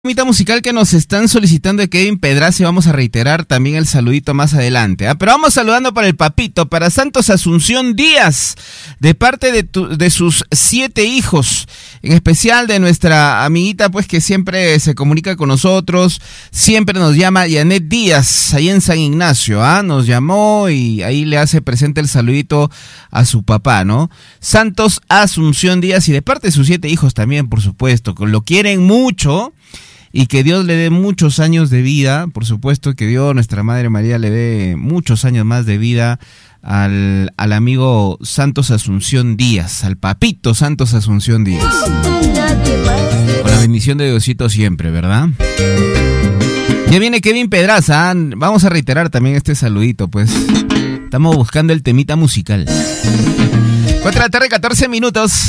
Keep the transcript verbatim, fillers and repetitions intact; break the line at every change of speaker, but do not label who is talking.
Temita musical que nos están solicitando de Kevin Pedraza y vamos a reiterar también el saludito más adelante, ¿eh? Pero vamos saludando para el papito, para Santos Asunción Díaz, de parte de, tu, de sus siete hijos, en especial de nuestra amiguita pues que siempre se comunica con nosotros, siempre nos llama Janet Díaz, ahí en San Ignacio, ¿ah? ¿eh? Nos llamó y ahí le hace presente el saludito a su papá, ¿no? Santos Asunción Díaz y de parte de sus siete hijos también, por supuesto, que lo quieren mucho. Y que Dios le dé muchos años de vida, por supuesto que Dios, nuestra Madre María, le dé muchos años más de vida al, al amigo Santos Asunción Díaz, al papito Santos Asunción Díaz. Con la bendición de Diosito siempre, ¿verdad? Ya viene Kevin Pedraza, vamos a reiterar también este saludito, pues. Estamos buscando el temita musical. cuatro de la tarde, catorce minutos.